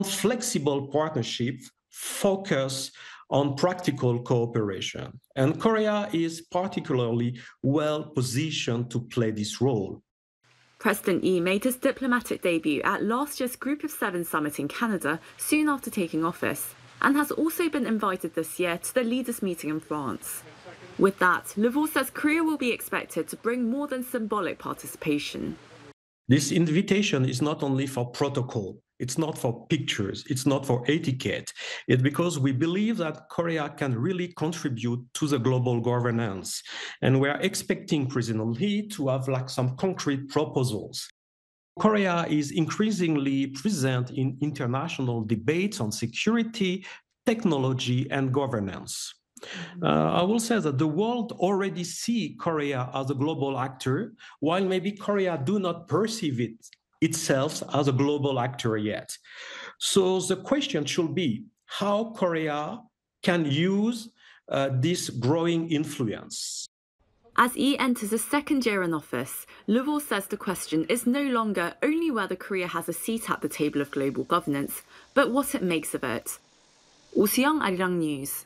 flexible partnership focus on practical cooperation. And Korea is particularly well positioned to play this role. President Lee made his diplomatic debut at last year's Group of Seven summit in Canada soon after taking office, and has also been invited this year to the leaders' meeting in France. With that, Lavrov says Korea will be expected to bring more than symbolic participation. This invitation is not only for protocol, it's not for pictures, it's not for etiquette. It's because we believe that Korea can really contribute to the global governance. And we are expecting President Lee to have some concrete proposals. Korea is increasingly present in international debates on security, technology, and governance. I will say that the world already sees Korea as a global actor, while maybe Korea do not perceive itself as a global actor yet. So the question should be how Korea can use this growing influence. As Lee enters his second year in office, Lavrov says the question is no longer only whether Korea has a seat at the table of global governance, but what it makes of it. Oh Soo-young, Arirang News.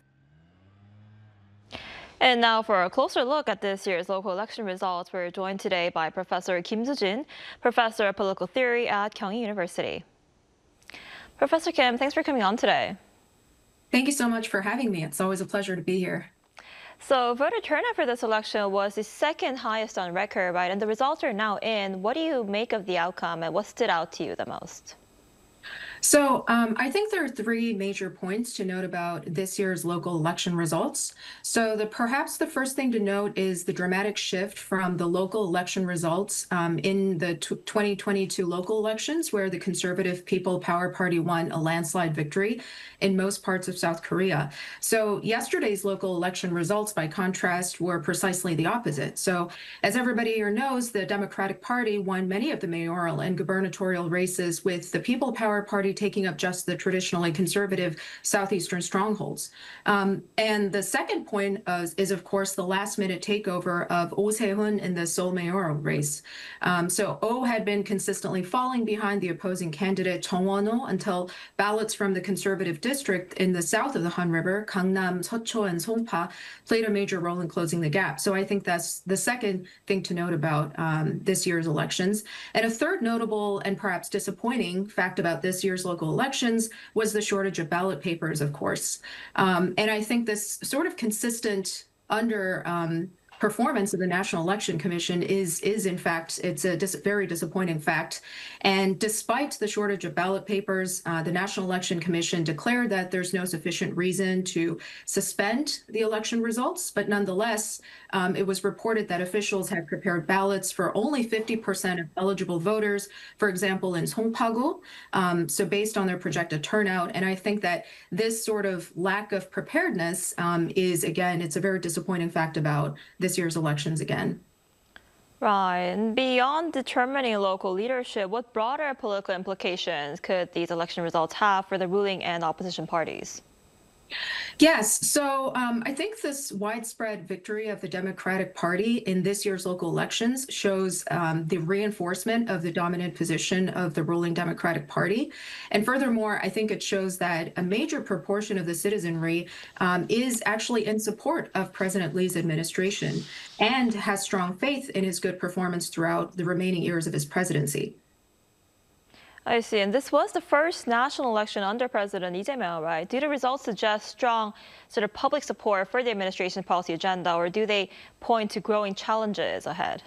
And now for a closer look at this year's local election results, we're joined today by Professor Kim Soo-jin, Professor of Political Theory at Kyung Hee University. Professor Kim, thanks for coming on today. Thank you so much for having me. It's always a pleasure to be here. So voter turnout for this election was the second highest on record, right? And the results are now in. What do you make of the outcome, and what stood out to you the most? So I think there are three major points to note about this year's local election results. So perhaps the first thing to note is the dramatic shift from the local election results in the 2022 local elections, where the Conservative People Power Party won a landslide victory in most parts of South Korea. So yesterday's local election results, by contrast, were precisely the opposite. So as everybody here knows, the Democratic Party won many of the mayoral and gubernatorial races, with the People Power Party taking up just the traditionally conservative southeastern strongholds. And the second point is, of course, the last-minute takeover of Oh Se-hun in the Seoul mayoral race. So Oh had been consistently falling behind the opposing candidate Chung Won-ho until ballots from the conservative district in the south of the Han River, Gangnam, Seocho, and Songpa, played a major role in closing the gap. So I think that's the second thing to note about this year's elections. And a third notable and perhaps disappointing fact about this year's local elections was the shortage of ballot papers, of course. And I think this sort of consistent performance of the National Election Commission is in fact, it's a very disappointing fact. And despite the shortage of ballot papers, the National Election Commission declared that there's no sufficient reason to suspend the election results. But nonetheless, it was reported that officials had prepared ballots for only 50% of eligible voters, for example, in Songpa-gu, so based on their projected turnout. And I think that this sort of lack of preparedness is, again, it's a very disappointing fact about this year's elections again. Right. And beyond determining local leadership, what broader political implications could these election results have for the ruling and opposition parties? Yes. So I think this widespread victory of the Democratic Party in this year's local elections shows the reinforcement of the dominant position of the ruling Democratic Party. And furthermore, I think it shows that a major proportion of the citizenry is actually in support of President Lee's administration and has strong faith in his good performance throughout the remaining years of his presidency. I see. And this was the first national election under President Lee Jae-myung, right? Do the results suggest strong sort of public support for the administration's policy agenda, or do they point to growing challenges ahead?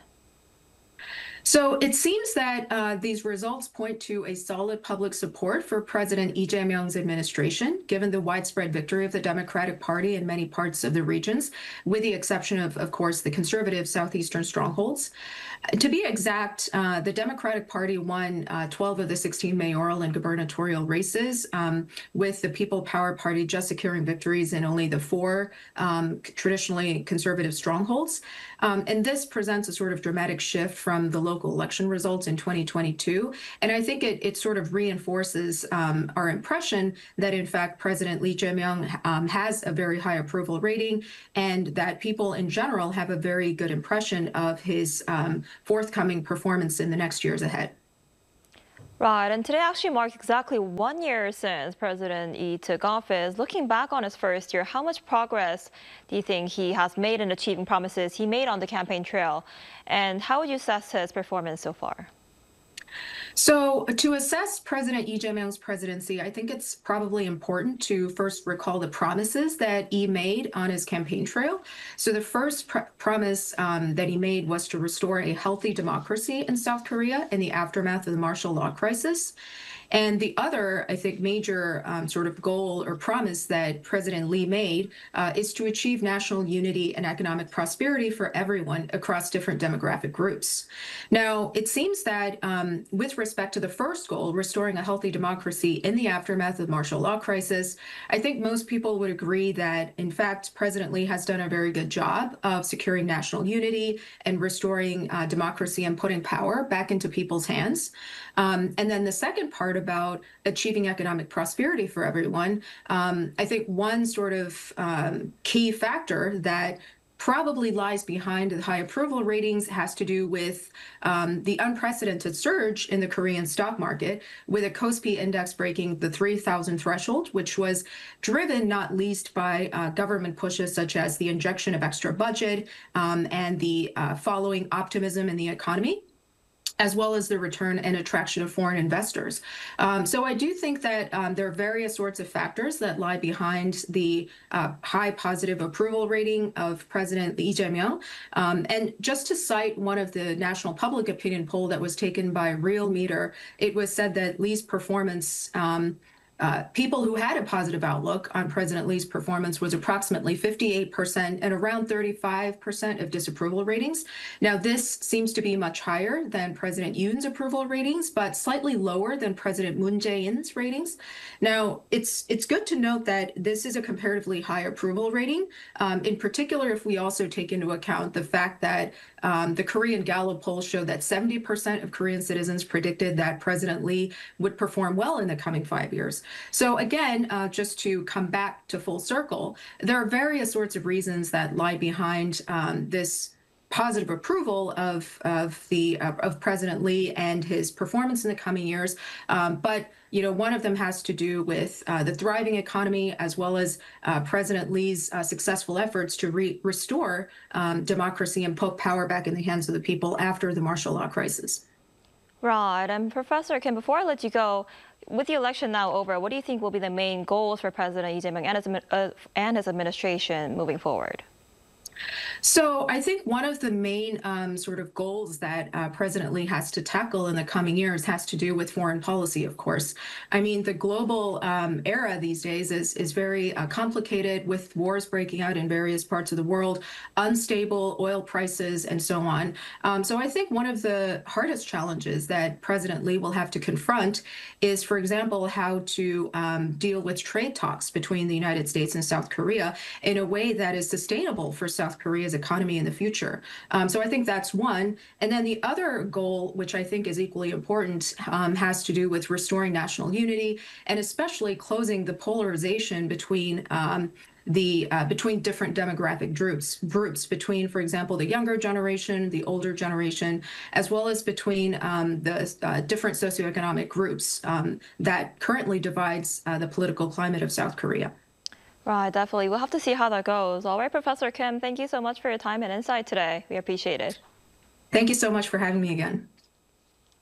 So it seems that these results point to a solid public support for President Lee Jae-myung's administration, given the widespread victory of the Democratic Party in many parts of the regions, with the exception of course, the conservative southeastern strongholds. To be exact, the Democratic Party won 12 of the 16 mayoral and gubernatorial races, with the People Power Party just securing victories in only the 4 traditionally conservative strongholds. And this presents a sort of dramatic shift from the local election results in 2022. And I think it sort of reinforces our impression that, in fact, President Lee Jae-myung has a very high approval rating, and that people in general have a very good impression of his forthcoming performance in the next years ahead. Right, and today actually marks exactly 1 year since President Lee took office. Looking back on his first year, how much progress do you think he has made in achieving promises he made on the campaign trail? And how would you assess his performance so far? So to assess President Lee Jae-myung's presidency, I think it's probably important to first recall the promises that Lee made on his campaign trail. So the first promise that he made was to restore a healthy democracy in South Korea in the aftermath of the martial law crisis. And the other, I think, major sort of goal or promise that President Lee made is to achieve national unity and economic prosperity for everyone across different demographic groups. Now, it seems that with respect to the first goal, restoring a healthy democracy in the aftermath of the martial law crisis, I think most people would agree that, in fact, President Lee has done a very good job of securing national unity and restoring democracy and putting power back into people's hands. And then the second part about achieving economic prosperity for everyone, I think one sort of key factor that probably lies behind the high approval ratings has to do with the unprecedented surge in the Korean stock market, with a Kospi index breaking the 3,000 threshold, which was driven not least by government pushes such as the injection of extra budget and the following optimism in the economy, as well as the return and attraction of foreign investors. So I do think that there are various sorts of factors that lie behind the high positive approval rating of President Lee Jae-myung. And just to cite one of the national public opinion poll that was taken by Real Meter, it was said that Lee's performance people who had a positive outlook on President Lee's performance was approximately 58% and around 35% of disapproval ratings. Now, this seems to be much higher than President Yoon's approval ratings, but slightly lower than President Moon Jae-in's ratings. Now, it's good to note that this is a comparatively high approval rating, in particular if we also take into account the fact that the Korean Gallup poll showed that 70% of Korean citizens predicted that President Lee would perform well in the coming 5 years. So again, just to come back to full circle, there are various sorts of reasons that lie behind this positive approval of President Lee and his performance in the coming years. But one of them has to do with the thriving economy, as well as President Lee's successful efforts to restore democracy and put power back in the hands of the people after the martial law crisis. Right. And Professor Kim, before I let you go, with the election now over, what do you think will be the main goals for President Lee Jae-myung and his administration moving forward? So I think one of the main sort of goals that President Lee has to tackle in the coming years has to do with foreign policy, of course. I mean, the global era these days is very complicated, with wars breaking out in various parts of the world, unstable oil prices, and so on. So I think one of the hardest challenges that President Lee will have to confront is, for example, how to deal with trade talks between the United States and South Korea in a way that is sustainable for South Korea's economy in the future. So I think that's one. And then the other goal, which I think is equally important, has to do with restoring national unity and especially closing the polarization between between different demographic groups between, for example, the younger generation, the older generation, as well as between the different socioeconomic groups that currently divides the political climate of South Korea. Right, definitely. We'll have to see how that goes. All right, Professor Kim, thank you so much for your time and insight today. We appreciate it. Thank you so much for having me again.